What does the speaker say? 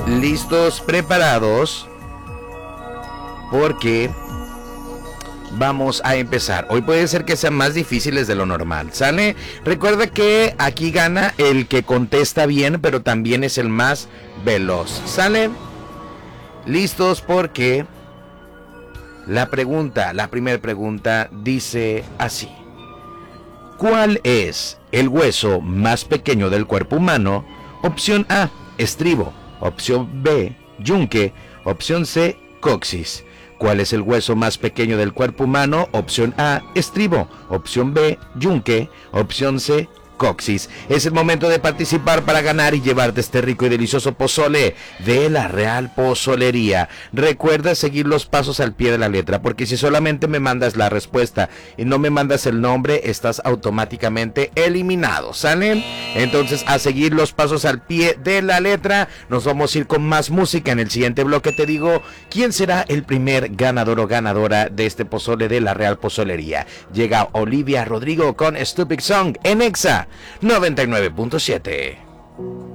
listos, preparados, porque vamos a empezar. Hoy puede ser que sean más difíciles de lo normal, ¿sale? Recuerda que aquí gana el que contesta bien, pero también es el más veloz, ¿sale? Listos, porque la primera pregunta dice así: ¿cuál es el hueso más pequeño del cuerpo humano? Opción A, estribo. Opción B, yunque. Opción C, coxis. ¿Cuál es el hueso más pequeño del cuerpo humano? Opción A, estribo. Opción B, yunque. Opción C, coxis. Es el momento de participar para ganar y llevarte este rico y delicioso pozole de la Real Pozolería. Recuerda seguir los pasos al pie de la letra, porque si solamente me mandas la respuesta y no me mandas el nombre, estás automáticamente eliminado, ¿sale? Entonces, a seguir los pasos al pie de la letra. Nos vamos a ir con más música. En el siguiente bloque te digo quién será el primer ganador o ganadora de este pozole de la Real Pozolería. Llega Olivia Rodrigo con Stupid Song en Exa 99.7.